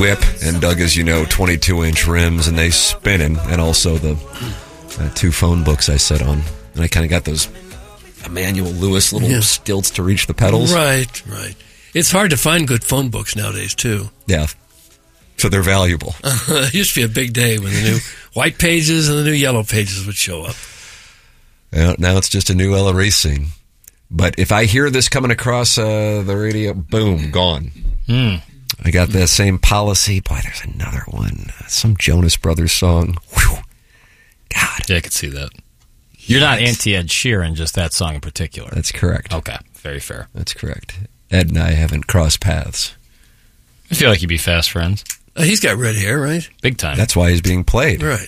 whip, and Doug, as you know, 22-inch rims, and they spinning, and also the 2 phone books I sit on. And I kind of got those Emmanuel Lewis little stilts to reach the pedals. Right. It's hard to find good phone books nowadays, too. Yeah. So they're valuable. It used to be a big day when the new white pages and the new yellow pages would show up. Now it's just a new Ella Racing. But if I hear this coming across the radio, boom, gone. I got that same policy. Boy, there's another one. Some Jonas Brothers song. Whew. God. Yeah, I could see that. You're not anti-Ed Sheeran, just that song in particular. That's correct. Okay, very fair. That's correct. Ed and I haven't crossed paths. I feel like you'd be fast friends. He's got red hair, right? Big time. That's why he's being played. Right.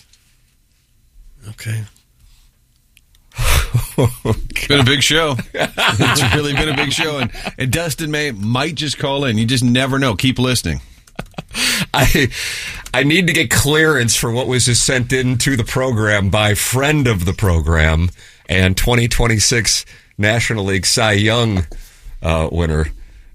Okay. It's been a big show. It's really been a big show. And Dustin might just call in. You just never know. Keep listening. I need to get clearance for what was just sent into the program by friend of the program and 2026 National League Cy Young winner,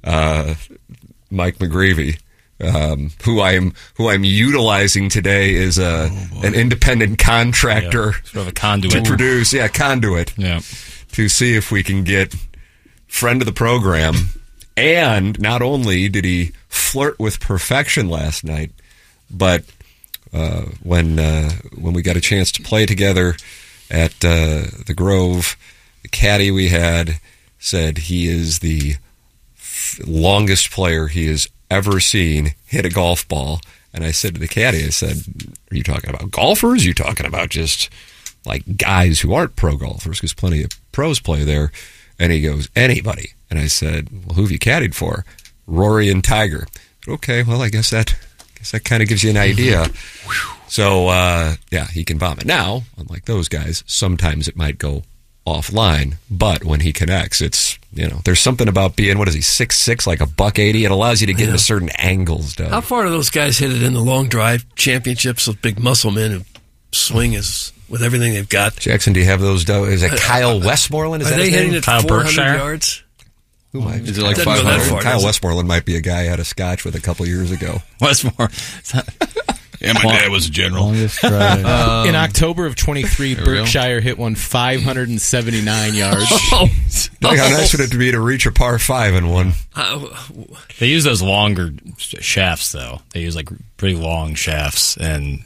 Mike McGreevy. Who I'm utilizing today is an independent contractor, sort of a conduit to produce, conduit, to see if we can get friend of the program. And not only did he flirt with perfection last night, but when we got a chance to play together at the Grove, the caddy we had said he is the longest player he has ever seen hit a golf ball. And I said to the caddy, I said, are you talking about golfers? Are you talking about just like guys who aren't pro golfers? Because plenty of pros play there. And he goes, anybody. And I said, well, who have you caddied for? Rory and Tiger. Okay, well, I guess that kind of gives you an idea. So, he can bomb it. Now, unlike those guys, sometimes it might go offline, but when he connects, it's, there's something about being, 6'6", like $180. It allows you to get into certain angles, Doug. How far do those guys hit it in the long drive championships, those big muscle men who swing with everything they've got? Jackson, do you have those? Is it Kyle Westmoreland? Is are that they his hitting name? it Kyle 400 Berkshire? yards? Who might? Is it like Doesn't go that 500? far, Kyle does it? Westmoreland might be a guy I had a scotch with a couple years ago. Westmore. Yeah, my dad was a general. Longest drive. In October of 23, Berkshire hit one 579 yards. How nice would it be to reach a par 5 in one? They use those longer shafts, though. They use like pretty long shafts, and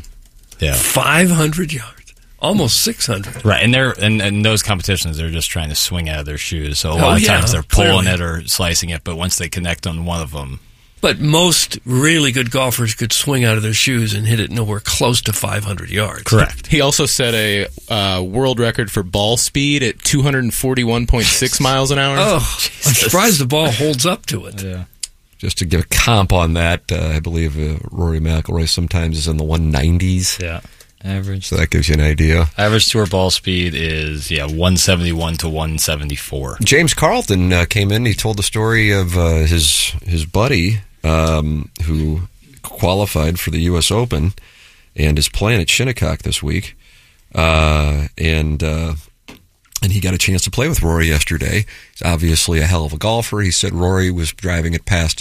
500 yards. Almost 600. Right, and they're in those competitions, they're just trying to swing out of their shoes. So a lot of times they're pulling it or slicing it, but once they connect on one of them. But most really good golfers could swing out of their shoes and hit it nowhere close to 500 yards. Correct. He also set a world record for ball speed at 241.6 miles an hour. Oh, I'm surprised the ball holds up to it. Yeah. Just to give a comp on that, I believe Rory McIlroy sometimes is in the 190s. Yeah. Average. So that gives you an idea. Average tour ball speed is 171 to 174. James Carlton came in. He told the story of his buddy who qualified for the U.S. Open and is playing at Shinnecock this week. And he got a chance to play with Rory yesterday. He's obviously a hell of a golfer. He said Rory was driving it past